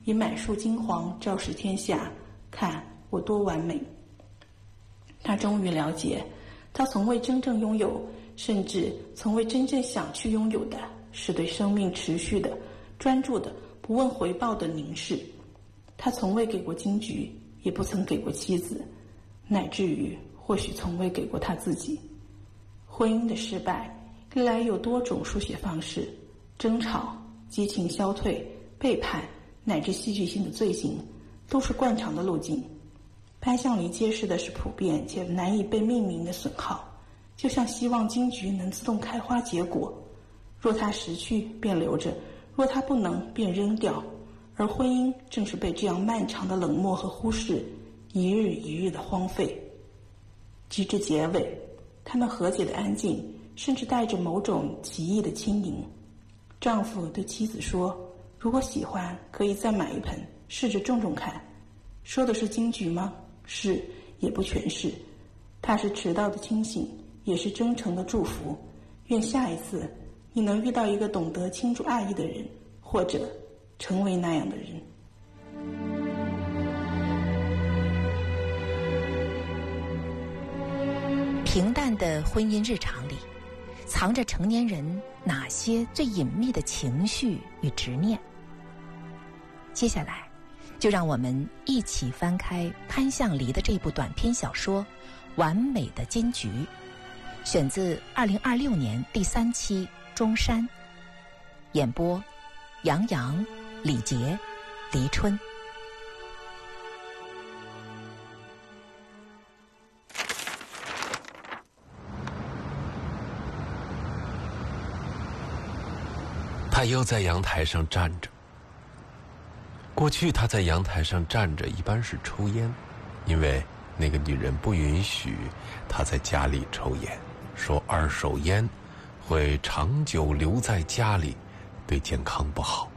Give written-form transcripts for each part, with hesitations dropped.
以满束金黄昭示天下，看我多完美。他终于了解，他从未真正拥有，甚至从未真正想去拥有的，是对生命持续的、专注的、不问回报的凝视。他从未给过金菊，也不曾给过妻子，乃至于或许从未给过他自己。婚姻的失败历来有多种书写方式，争吵、激情消退、背叛乃至戏剧性的罪行，都是惯常的路径。潘向黎揭示的是普遍且难以被命名的损耗，就像希望金菊能自动开花结果，若它失去便留着，若它不能便扔掉。而婚姻正是被这样漫长的冷漠和忽视，一日一日的荒废。及至结尾，他们和解的安静，甚至带着某种奇异的轻盈。丈夫对妻子说，如果喜欢可以再买一盆，试着种种看。说的是金菊吗？是，也不全是。它是迟到的清醒，也是真诚的祝福。愿下一次你能遇到一个懂得倾注爱意的人，或者成为那样的人。 平淡的婚姻日常里，藏着成年人哪些最隐秘的情绪与执念？接下来就让我们一起翻开潘向黎的这部短篇小说《完美的金菊》，选自2026年第3期中山，演播杨洋、李杰、黎春。 他又在阳台上站着。过去他在阳台上站着一般是抽烟，因为那个女人不允许他在家里抽烟，说二手烟会长久留在家里，对健康不好。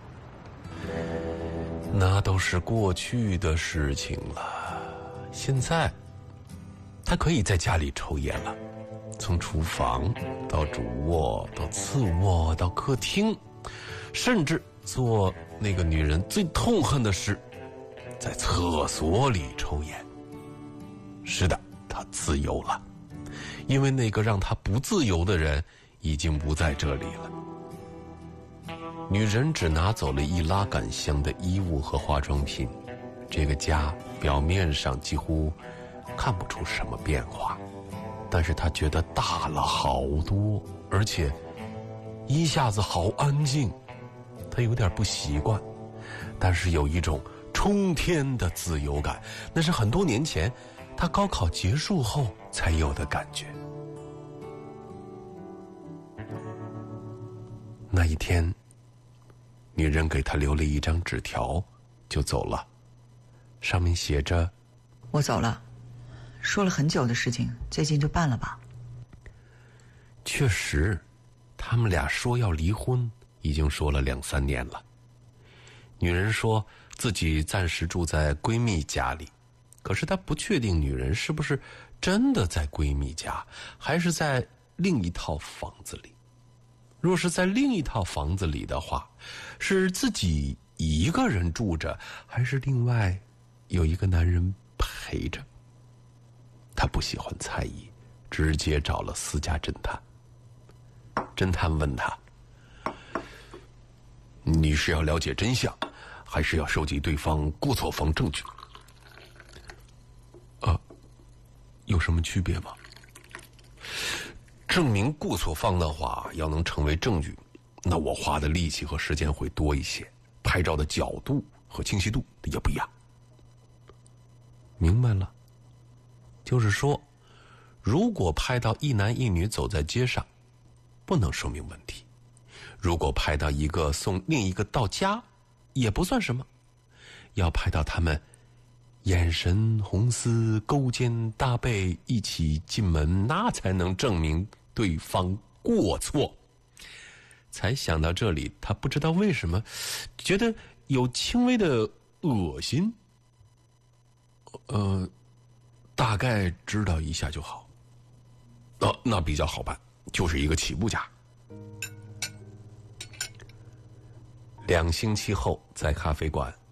那都是过去的事情了，现在他可以在家里抽烟了，从厨房到主卧到次卧到客厅，甚至做那个女人最痛恨的事，在厕所里抽烟。是的，她自由了，因为那个让她不自由的人已经不在这里了。女人只拿走了一拉杆箱的衣物和化妆品，这个家表面上几乎看不出什么变化，但是她觉得大了好多，而且一下子好安静。他有点不习惯，但是有一种冲天的自由感，那是很多年前他高考结束后才有的感觉。那一天，女人给他留了一张纸条，就走了，上面写着： 我走了，说了很久的事情，最近就办了吧。 确实，他们俩说要离婚已经说了2、3年了。女人说自己暂时住在闺蜜家里，可是她不确定女人是不是真的在闺蜜家，还是在另一套房子里。若是在另一套房子里的话，是自己一个人住着，还是另外有一个男人陪着？她不喜欢猜疑，直接找了私家侦探。侦探问她，你是要了解真相，还是要收集对方过错方证据？有什么区别吗？证明过错方的话，要能成为证据，那我花的力气和时间会多一些，拍照的角度和清晰度也不一样。明白了，就是说，如果拍到一男一女走在街上，不能说明问题。如果拍到一个送另一个到家，也不算什么。要拍到他们眼神红丝勾肩搭背一起进门，那才能证明对方过错。才想到这里，他不知道为什么觉得有轻微的恶心。大概知道一下就好。那比较好办，就是一个起步价。2星期后，在咖啡馆，